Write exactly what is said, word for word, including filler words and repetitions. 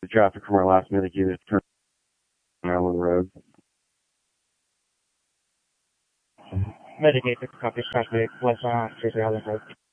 The traffic from our last mitigated turn on Island Road. Mitigate the copy traffic was on Tracy Island Road.